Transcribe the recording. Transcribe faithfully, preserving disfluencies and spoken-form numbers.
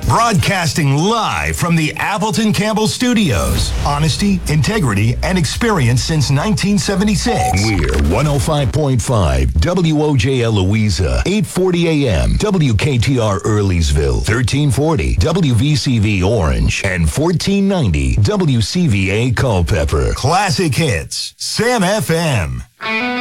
Broadcasting live from the Appleton Campbell Studios. Honesty, integrity, and experience since nineteen seventy-six. We're one oh five point five W O J L Louisa, eight forty A M, W K T R Earleysville, thirteen forty W V C V Orange, and fourteen ninety W C V A Culpeper. Classic hits, Sam F M.